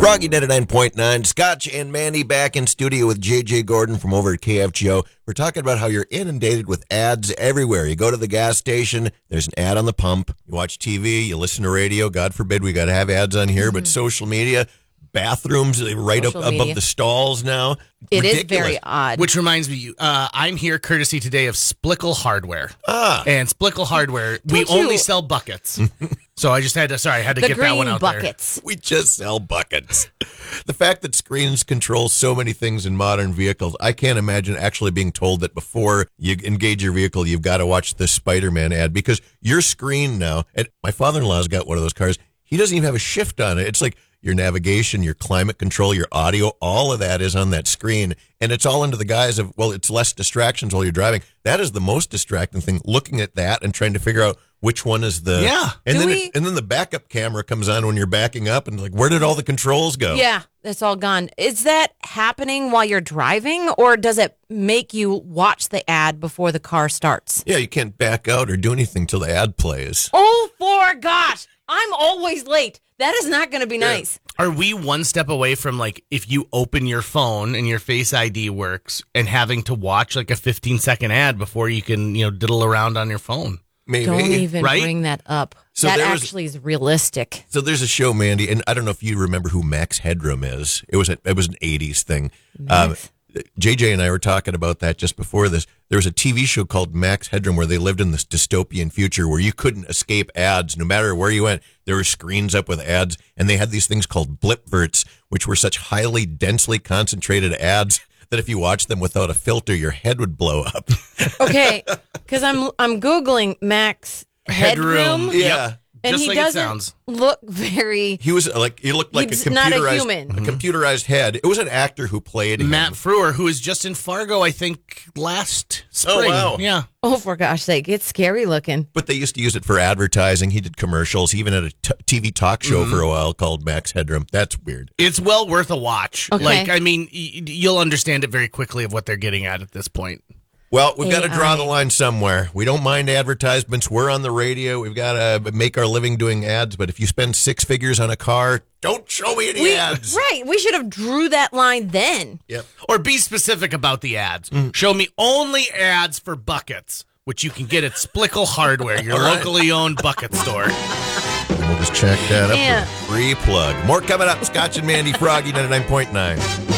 Froggy 99.9, Scotch and Mandy back in studio with JJ Gordon from over at KFGO. We're talking about how you're inundated with ads everywhere. You go to the gas station, there's an ad on the pump. You watch TV, you listen to radio. God forbid we got to have ads on here, but social media, bathrooms right Social up media. above the stalls now. It is Ridiculous. very odd. Which reminds me, I'm here courtesy today of Splickle Hardware. And Splickle Hardware, we Don't you- only sell buckets. So I just had to, I had to the get that one green out buckets. We just sell buckets. The fact that screens control so many things in modern vehicles, I can't imagine actually being told that before you engage your vehicle, you've got to watch the Spider-Man ad, because your screen now, and my father-in-law's got one of those cars, he doesn't even have a shift on it. It's like your navigation, your climate control, your audio, all of that is on that screen. And it's all under the guise of, well, it's less distractions while you're driving. That is the most distracting thing, looking at that and trying to figure out which one is the... Yeah. And Do then and then the backup camera comes on when you're backing up, and like, where did all the controls go? Yeah, it's all gone. Is that happening while you're driving, or does it make you watch the ad before the car starts? Yeah, you can't back out or do anything till the ad plays. Oh, for gosh. I'm always late. That is not going to be nice. Are we one step away from, like, if you open your phone and your Face ID works and having to watch like a 15-second ad before you can, diddle around on your phone? Maybe. Don't even right? bring that up. So that there was- actually is realistic. So there's a show, Mandy, and I don't know if you remember who Max Headroom is. It was an 80s thing. JJ and I were talking about that just before this. There was a TV show called Max Headroom where they lived in this dystopian future where you couldn't escape ads. No matter where you went, there were screens up with ads, and they had these things called blipverts, which were such highly, densely concentrated ads that if you watched them without a filter, your head would blow up. Okay, because I'm Googling Max Headroom. Yeah. And Just he like it doesn't sounds. look very... He looked like He's a computerized, not a human. a computerized head. It was an actor who played him. Matt Frewer, who was just in Fargo, I think, last spring. wow. Yeah. Oh, for gosh sake, it's scary looking. But they used to use it for advertising. He did commercials. He even had a TV talk show for a while called Max Headroom. That's weird. It's well worth a watch. Okay. Like, I mean, you'll understand it very quickly of what they're getting at this point. Well, we've got to AI. draw the line somewhere. We don't mind advertisements. We're on the radio. We've got to make our living doing ads. But if you spend six figures on a car, don't show me any ads. Right, we should have drew that line then. Yep. Or be specific about the ads. Show me only ads for buckets, which you can get at Splickle Hardware, your All right. locally owned bucket store. And we'll just check that up Yeah. for free plug. More coming up. Scotch and Mandy, Froggy 99.9.